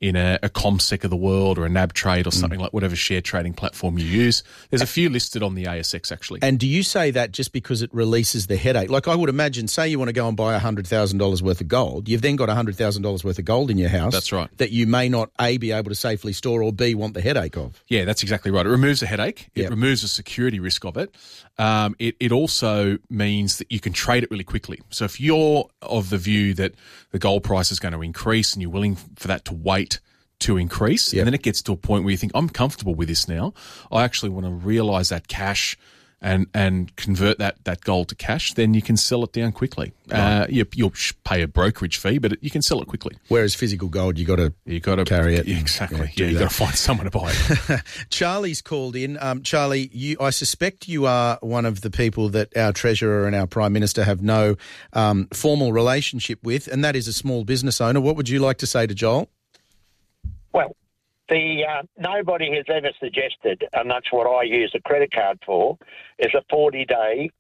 CommSec of the world or a NAB trade or something like whatever share trading platform you use. There's a few listed on the ASX, actually.
And do you say that just because it releases the headache? Like I would imagine, say you want to go and buy $100,000 worth of gold. You've then got $100,000 worth of gold in your house.
That's right.
That you may not, A, be able to safely store, or B, want the headache of.
Yeah, that's exactly right. It removes the headache. It removes the security risk of it. It also means that you can trade it really quickly. So if you're of the view that the gold price is going to increase and you're willing for that to wait to increase, and then it gets to a point where you think, I'm comfortable with this now. I actually want to realise that cash and convert that gold to cash, then you can sell it down quickly. Right. You'll pay a brokerage fee, but you can sell it quickly.
Whereas physical gold, you got to carry it.
Exactly. Yeah, you got to find someone to buy it.
Charlie's called in. Charlie, I suspect you are one of the people that our Treasurer and our Prime Minister have no formal relationship with, and that is a small business owner. What would you like to say to Joel?
Well, nobody has ever suggested, and that's what I use a credit card for, is a 40-day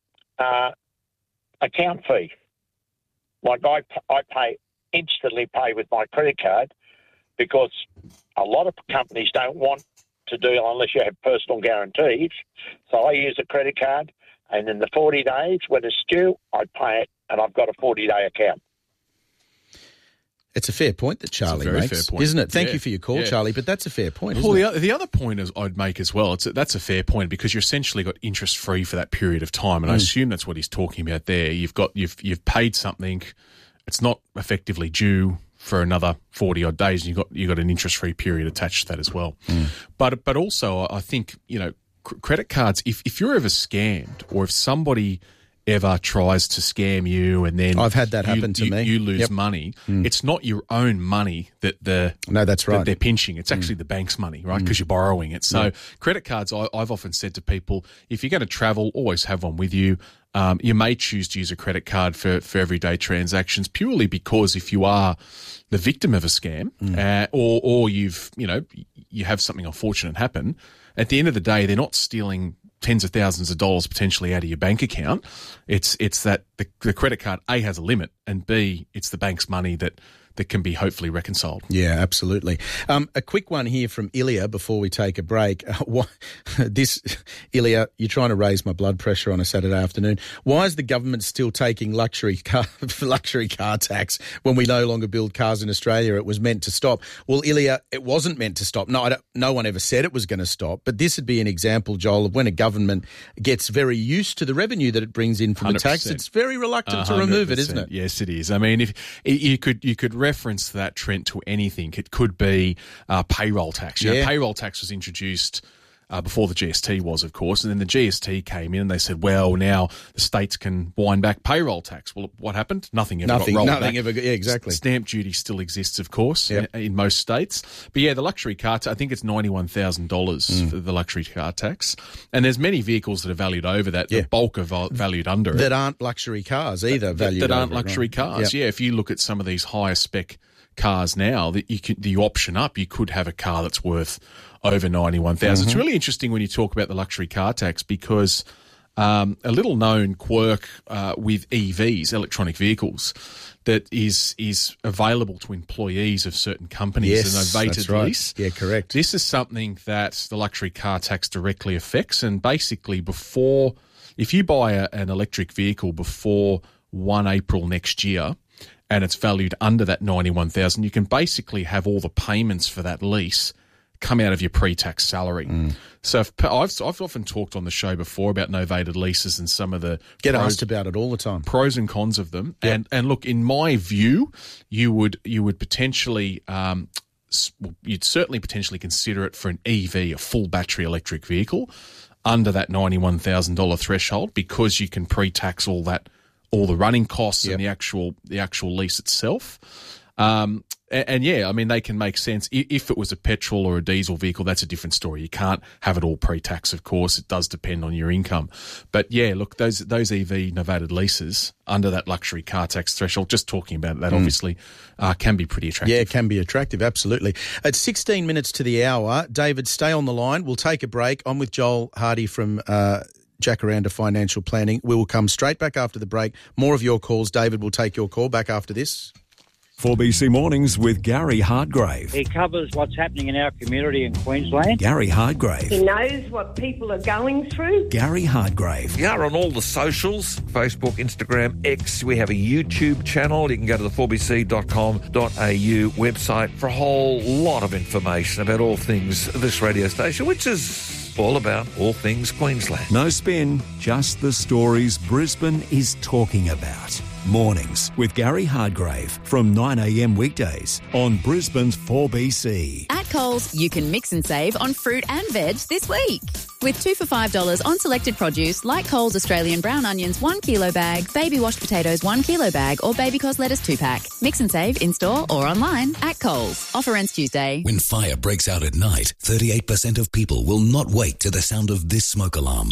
account fee. Like I instantly pay with my credit card because a lot of companies don't want to do it unless you have personal guarantees. So I use a credit card, and in the 40 days when it's due, I pay it, and I've got a 40-day account.
It's a fair point that Charlie makes,
fair point.
Isn't it? Thank you for your call, Charlie, but that's a fair point, isn't
it? The other point I'd make as well, that's a fair point because you're essentially got interest-free for that period of time, and I assume that's what he's talking about there. You've paid something, it's not effectively due for another 40-odd days, and you've got an interest-free period attached to that as well. But also, I think, credit cards, if you're ever scammed or if somebody ever tries to scam you and then
I've had that happen to me.
You lose money. It's not your own money that
that's right.
that they're pinching. It's actually the bank's money, right? Because you're borrowing it. So credit cards, I've often said to people, if you're going to travel, always have one with you. You may choose to use a credit card for everyday transactions purely because if you are the victim of a scam or you have something unfortunate happen, at the end of the day, they're not stealing tens of thousands of dollars potentially out of your bank account. It's that the credit card, A, has a limit, and B, it's the bank's money that can be hopefully reconciled.
Yeah, absolutely. A quick one here from Ilya before we take a break. Ilya, you're trying to raise my blood pressure on a Saturday afternoon. Why is the government still taking luxury car tax when we no longer build cars in Australia? It was meant to stop. Well, Ilya, it wasn't meant to stop. No one ever said it was going to stop. But this would be an example, Joel, of when a government gets very used to the revenue that it brings in from the tax. It's very reluctant to remove it, isn't it?
Yes, it is. I mean, if you could reference that, Trent, to anything. It could be payroll tax. You know, payroll tax was introduced before the GST was, of course, and then the GST came in and they said, well, now the states can wind back payroll tax. Well, what happened? Nothing ever got rolled back.
Exactly.
Stamp duty still exists, of course, in most states. But yeah, the luxury car tax, I think it's $91,000 for the luxury car tax. And there's many vehicles that are valued over that. The bulk are valued under it.
That aren't luxury cars either, valued
that aren't luxury cars. Yeah, if you look at some of these higher spec cars now, that the option up, you could have a car that's worth over $91,000. It's really interesting when you talk about the luxury car tax because a little known quirk with EVs, electronic vehicles, that is available to employees of certain companies, and novated lease.
Yeah, correct.
This is something that the luxury car tax directly affects, and basically if you buy an electric vehicle before 1 April next year, and it's valued under that $91,000, you can basically have all the payments for that lease come out of your pre-tax salary. So I've often talked on the show before about novated leases and some of the
asked about it all the time,
pros and cons of them. Yep. And look, in my view, you would potentially you'd certainly potentially consider it for an EV, a full battery electric vehicle, under that $91,000 threshold, because you can pre-tax all the running costs and the actual lease itself. And yeah, I mean, they can make sense. If it was a petrol or a diesel vehicle, that's a different story. You can't have it all pre-tax, of course. It does depend on your income. But yeah, look, those EV novated leases under that luxury car tax threshold, just talking about that, obviously, can be pretty attractive.
Yeah, it can be attractive, absolutely. At 16 minutes to the hour, David, stay on the line. We'll take a break. I'm with Joel Hardy from Jacaranda Financial Planning. We will come straight back after the break. More of your calls. David will take your call back after this.
4BC Mornings with Gary Hardgrave.
He covers what's happening in our community in Queensland.
Gary Hardgrave.
He knows what people are going through.
Gary Hardgrave.
We are on all the socials, Facebook, Instagram, X. We have a YouTube channel. You can go to the 4bc.com.au website for a whole lot of information about all things this radio station, which is all about all things Queensland.
No spin, just the stories Brisbane is talking about. Mornings with Gary Hardgrave from 9 a.m. weekdays on Brisbane's 4BC.
At Coles, you can mix and save on fruit and veg this week. With 2 for $5 on selected produce like Coles Australian brown onions 1 kilo bag, baby washed potatoes 1 kilo bag, or baby cos lettuce 2-pack. Mix and save in-store or online at Coles. Offer ends Tuesday.
When fire breaks out at night, 38% of people will not wake to the sound of this smoke alarm.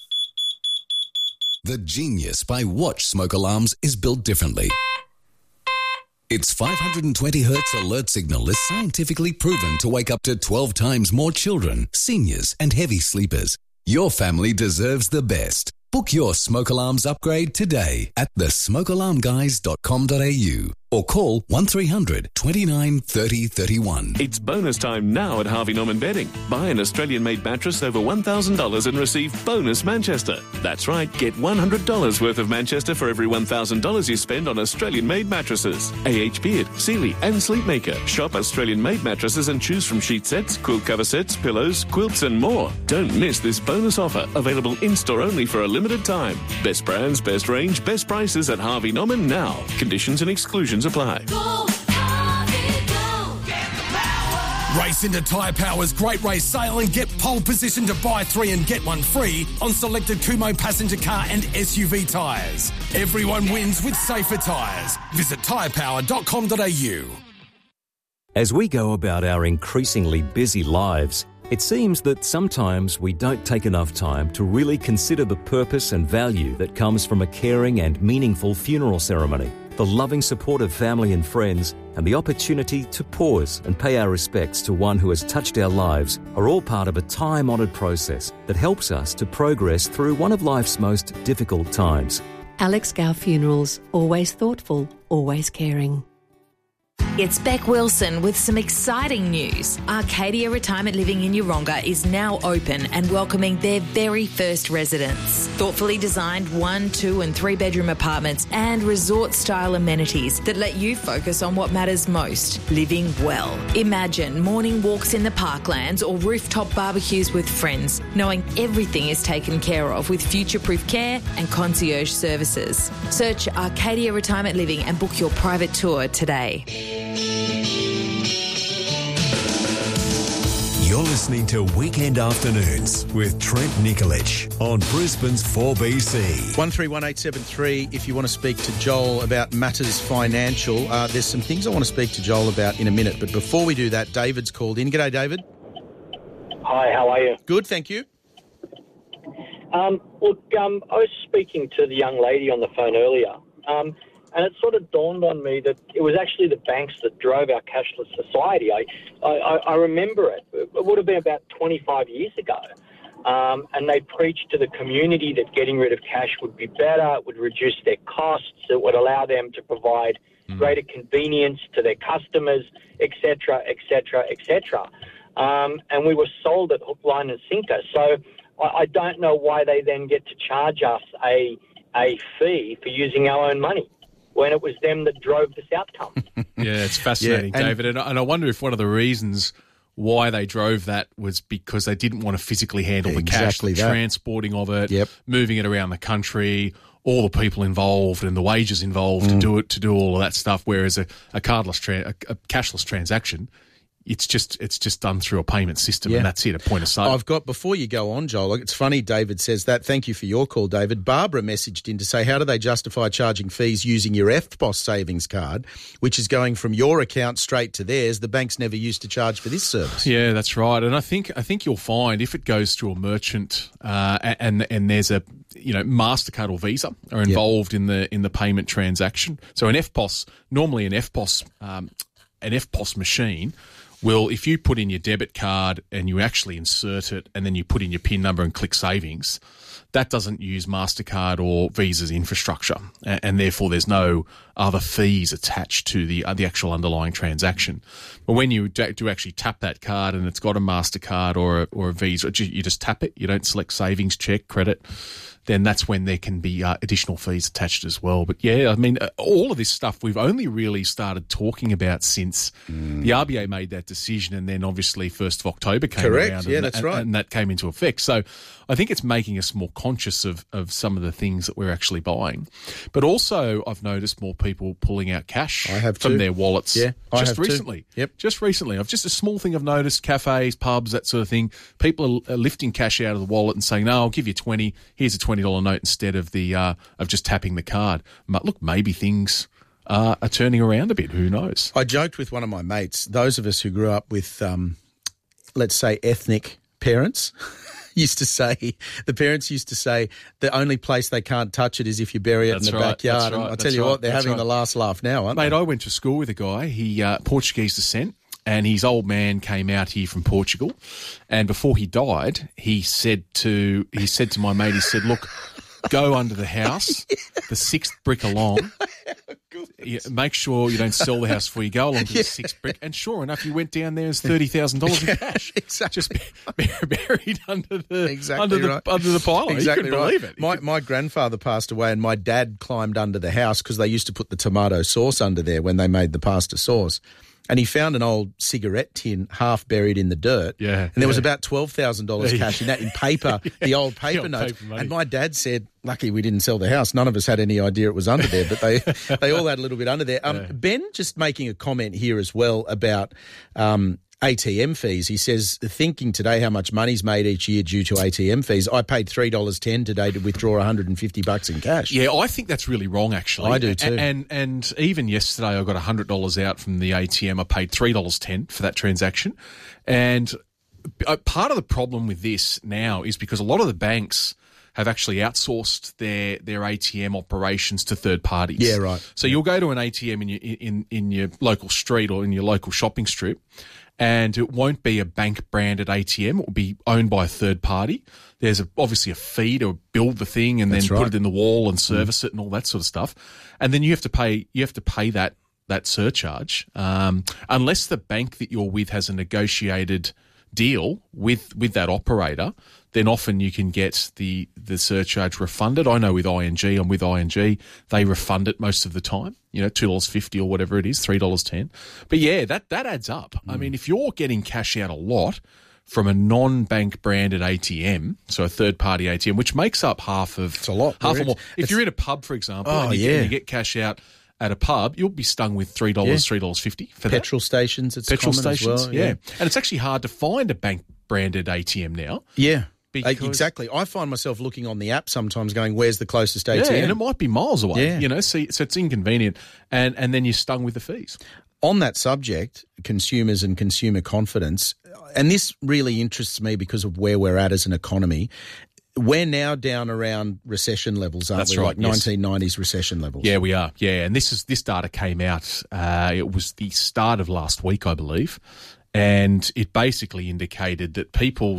The genius by Watch smoke alarms is built differently. Its 520 Hz alert signal is scientifically proven to wake up to 12 times more children, seniors, and heavy sleepers. Your family deserves the best. Book your smoke alarms upgrade today at thesmokealarmguys.com.au or call 1300 29 30 31.
It's bonus time now at Harvey Norman Bedding. Buy an Australian-made mattress over $1,000 and receive bonus Manchester. That's right, get $100 worth of Manchester for every $1,000 you spend on Australian-made mattresses. AH Beard, Sealy and Sleepmaker. Shop Australian-made mattresses and choose from sheet sets, quilt cover sets, pillows, quilts and more. Don't miss this bonus offer, available in-store only for a limited time. Best brands, best range, best prices at Harvey Norman now. Conditions and exclusions apply.
Race into Tyre Power's Great Race Sale and get pole position to buy 3 and get 1 free on selected Kumho passenger car and SUV tyres. Everyone wins with safer tyres. Visit tyrepower.com.au.
As we go about our increasingly busy lives, it seems that sometimes we don't take enough time to really consider the purpose and value that comes from a caring and meaningful funeral ceremony. the loving support of family and friends, and the opportunity to pause and pay our respects to one who has touched our lives are all part of a time-honoured process that helps us to progress through one of life's most difficult times.
Alex Gow Funerals. Always thoughtful, always caring.
It's Beck Wilson with some exciting news. Arcadia Retirement Living in Yeronga is now open and welcoming their very first residents. Thoughtfully designed 1, 2 and 3 bedroom apartments and resort-style amenities that let you focus on what matters most, living well. Imagine morning walks in the parklands or rooftop barbecues with friends, knowing everything is taken care of with future-proof care and concierge services. Search Arcadia Retirement Living and book your private tour today.
You're listening to Weekend Afternoons with Trent Nikolic on Brisbane's 4BC.
131873 if you want to speak to Joel about matters financial. There's some things I want to speak to Joel about in a minute, but before we do that, David's called in. G'day, David.
Hi, how are you?
Good, thank you.
I was speaking to the young lady on the phone earlier, and it sort of dawned on me that it was actually the banks that drove our cashless society. I remember it. It would have been about 25 years ago. And they preached to the community that getting rid of cash would be better, it would reduce their costs, it would allow them to provide greater convenience to their customers, etc., etc., etc. And we were sold it hook, line and sinker. So I don't know why they then get to charge us a fee for using our own money, when it was them that drove this outcome.
Yeah, it's fascinating, David. And I wonder if one of the reasons why they drove that was because they didn't want to physically handle the cash, the transporting of it, moving it around the country, all the people involved and the wages involved to do all of that stuff. Whereas a cashless transaction, it's just done through a payment system, and that's it, a point of sale.
I've got, before you go on, Joel, it's funny David says that. Thank you for your call, David. Barbara messaged in to say, how do they justify charging fees using your EFTPOS savings card, which is going from your account straight to theirs? The banks never used to charge for this service.
Yeah, that's right. And I think you'll find if it goes through a merchant and there's a MasterCard or Visa are involved in the payment transaction. So an EFTPOS machine will, if you put in your debit card and you actually insert it and then you put in your PIN number and click savings, that doesn't use MasterCard or Visa's infrastructure, and therefore there's no other fees attached to the actual underlying transaction. But when you do actually tap that card and it's got a MasterCard or a Visa, you just tap it, you don't select savings, check, credit, then that's when there can be additional fees attached as well. But yeah, I mean, all of this stuff we've only really started talking about since the RBA made that decision, and then obviously 1st of October came around.
Yeah, that's right.
And that came into effect. So I think it's making us more conscious of some of the things that we're actually buying. But also I've noticed more people pulling out cash from their wallets.
Yeah,
just recently.
Yep.
Just recently. Just a small thing I've noticed, cafes, pubs, that sort of thing. People are lifting cash out of the wallet and saying, no, I'll give you 20. Here's a $20 note instead of of just tapping the card. But look, maybe things are turning around a bit. Who knows?
I joked with one of my mates, those of us who grew up with, let's say, ethnic parents, the parents used to say the only place they can't touch it is if you bury it in the backyard. And I tell you what, they're having the last laugh now, aren't they?
Mate, I went to school with a guy, he Portuguese descent, and his old man came out here from Portugal, and before he died, he said to my mate, he said, look, go under the house, the 6th brick along. Make sure you don't sell the house before you go along to the 6th brick. And sure enough, you went down there, there's $30,000 in cash.
Exactly.
Just buried under the pile.
Exactly,
you couldn't believe it.
My grandfather passed away, and my dad climbed under the house because they used to put the tomato sauce under there when they made the pasta sauce. And he found an old cigarette tin half buried in the dirt. Yeah. And there was about $12,000 cash in that, in paper, the old paper notes. And my dad said, lucky we didn't sell the house. None of us had any idea it was under there, but they all had a little bit under there. Ben just making a comment here as well about ATM fees. He says, thinking today how much money's made each year due to ATM fees, I paid $3.10 today to withdraw $150 in cash.
Yeah, I think that's really wrong, actually.
I do too.
And even yesterday I got $100 out from the ATM. I paid $3.10 for that transaction. And part of the problem with this now is because a lot of the banks have actually outsourced their ATM operations to third parties.
Yeah, right.
So you'll go to an ATM in your local street or in your local shopping strip, and it won't be a bank-branded ATM. It will be owned by a third party. There's obviously a fee to build the thing and then put it in the wall and service it and all that sort of stuff. And then you have to pay that surcharge unless the bank that you're with has a negotiated deal with that operator. Then often you can get the surcharge refunded. I know with ING, I'm with ING, they refund it most of the time, $2.50 or whatever it is, $3.10. But yeah, that adds up. I mean, if you're getting cash out a lot from a non-bank branded ATM, so a third-party ATM, which makes up half of...
It's a lot.
Half or more. If you're in a pub, for example, and you get cash out at a pub, you'll be stung with $3, $3.50 for that.
Petrol stations, it's
Petrol
common
stations,
as well. Yeah.
And it's actually hard to find a bank-branded ATM now.
Yeah.
Because
exactly. I find myself looking on the app sometimes going, where's the closest ATM?
Yeah, and it might be miles away,
Yeah.
so it's inconvenient. And then you're stung with the fees.
On that subject, consumers and consumer confidence, and this really interests me because of where we're at as an economy. We're now down around recession levels, aren't
That's
we?
right,
Like
yes.
1990s recession levels.
Yeah, we are. Yeah, and this data came out. It was the start of last week, I believe, and it basically indicated that